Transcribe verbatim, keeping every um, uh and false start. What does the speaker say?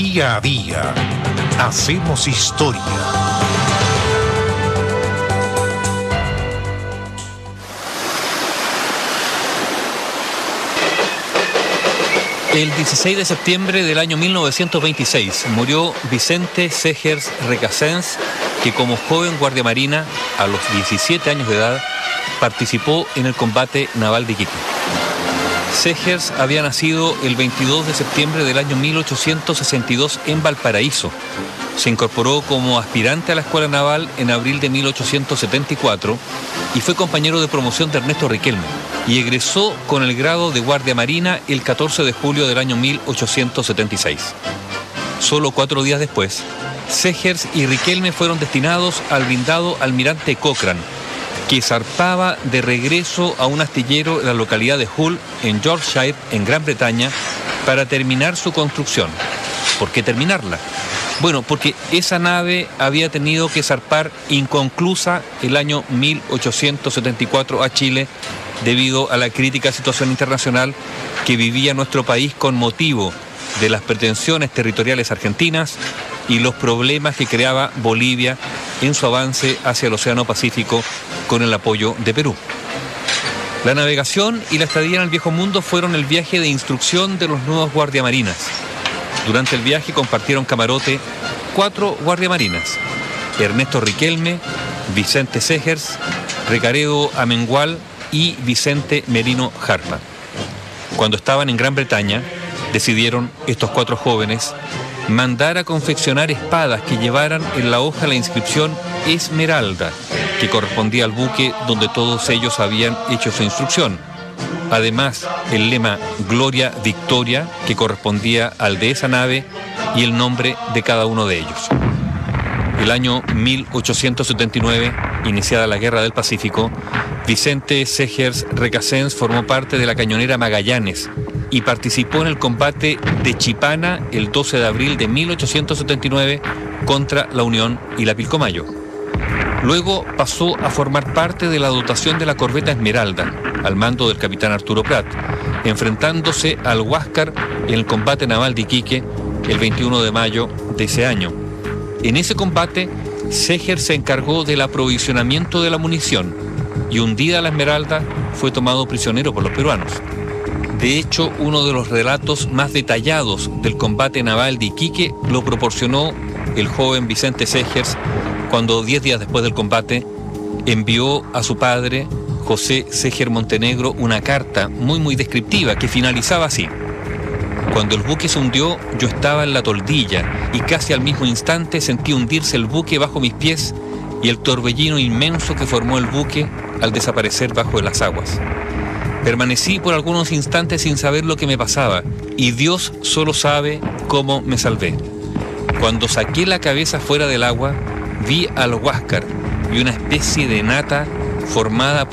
Día a día hacemos historia. El dieciséis de septiembre del año mil novecientos veintiséis murió Vicente Segers Recasens, que como joven guardia marina, a los diecisiete años de edad, participó en el combate naval de Iquique. Segers había nacido el veintidós de septiembre del año mil ochocientos sesenta y dos en Valparaíso. Se incorporó como aspirante a la Escuela Naval en abril de mil ochocientos setenta y cuatro y fue compañero de promoción de Ernesto Riquelme, y egresó con el grado de guardia marina el catorce de julio del año mil ochocientos setenta y seis. Solo cuatro días después, Segers y Riquelme fueron destinados al blindado Almirante Cochrane, que zarpaba de regreso a un astillero en la localidad de Hull, en Yorkshire, en Gran Bretaña, para terminar su construcción. ¿Por qué terminarla? Bueno, porque esa nave había tenido que zarpar inconclusa el año mil ochocientos setenta y cuatro a Chile, debido a la crítica situación internacional que vivía nuestro país con motivo de las pretensiones territoriales argentinas y los problemas que creaba Bolivia en su avance hacia el Océano Pacífico con el apoyo de Perú. La navegación y la estadía en el Viejo Mundo fueron el viaje de instrucción de los nuevos guardiamarinas. Durante el viaje compartieron camarote cuatro guardiamarinas: Ernesto Riquelme, Vicente Segers, Recaredo Amengual y Vicente Merino Jarpa. Cuando estaban en Gran Bretaña, decidieron estos cuatro jóvenes mandar a confeccionar espadas que llevaran en la hoja la inscripción Esmeralda, que correspondía al buque donde todos ellos habían hecho su instrucción. Además, el lema Gloria Victoria, que correspondía al de esa nave, y el nombre de cada uno de ellos. El año mil ochocientos setenta y nueve, iniciada la Guerra del Pacífico, Vicente Segers Recasens formó parte de la cañonera Magallanes y participó en el combate de Chipana el doce de abril de mil ochocientos setenta y nueve contra la Unión y la Pilcomayo. Luego pasó a formar parte de la dotación de la corbeta Esmeralda, al mando del capitán Arturo Prat, enfrentándose al Huáscar en el combate naval de Iquique el veintiuno de mayo de ese año. En ese combate, Segers se encargó del aprovisionamiento de la munición, y hundida la Esmeralda fue tomado prisionero por los peruanos. De hecho, uno de los relatos más detallados del combate naval de Iquique lo proporcionó el joven Vicente Segers cuando, diez días después del combate, envió a su padre, José Segers Montenegro, una carta muy muy descriptiva que finalizaba así: cuando el buque se hundió, yo estaba en la toldilla y casi al mismo instante sentí hundirse el buque bajo mis pies y el torbellino inmenso que formó el buque al desaparecer bajo las aguas. Permanecí por algunos instantes sin saber lo que me pasaba, y Dios solo sabe cómo me salvé. Cuando saqué la cabeza fuera del agua, vi al Huáscar y una especie de nata formada por